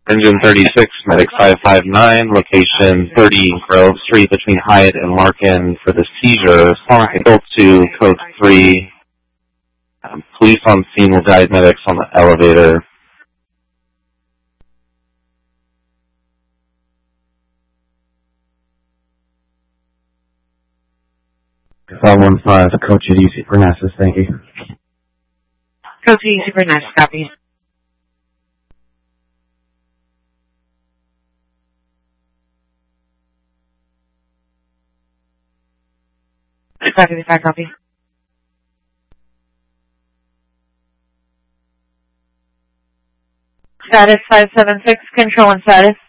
Engine 36, Medic 559, location 30 Grove Street between Hyatt and Larkin for the seizure. Still to code 3. Police on scene will guide medics on the elevator. 515, Coach at Easy Parnassus, thank you. Coach at Easy Parnassus, copy. Copy. Status 576, control and status.